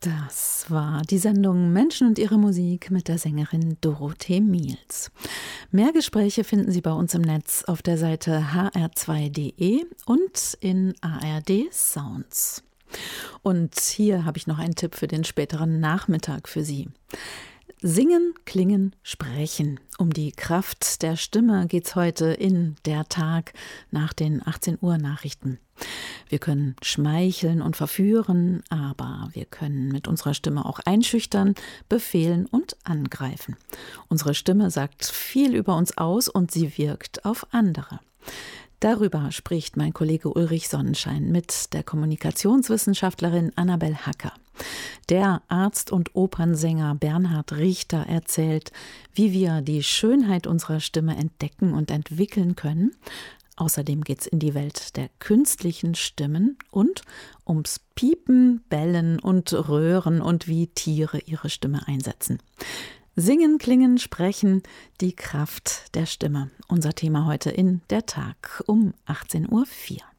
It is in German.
Das war die Sendung Menschen und ihre Musik mit der Sängerin Dorothee Miels. Mehr Gespräche finden Sie bei uns im Netz auf der Seite hr2.de und in ARD Sounds. Und hier habe ich noch einen Tipp für den späteren Nachmittag für Sie. Singen, klingen, sprechen. Um die Kraft der Stimme geht's heute in Der Tag nach den 18 Uhr Nachrichten. Wir können schmeicheln und verführen, aber wir können mit unserer Stimme auch einschüchtern, befehlen und angreifen. Unsere Stimme sagt viel über uns aus und sie wirkt auf andere. Darüber spricht mein Kollege Ulrich Sonnenschein mit der Kommunikationswissenschaftlerin Annabel Hacker. Der Arzt und Opernsänger Bernhard Richter erzählt, wie wir die Schönheit unserer Stimme entdecken und entwickeln können. Außerdem geht's in die Welt der künstlichen Stimmen und ums Piepen, Bellen und Röhren und wie Tiere ihre Stimme einsetzen. Singen, klingen, sprechen, die Kraft der Stimme. Unser Thema heute in Der Tag um 18:04 Uhr.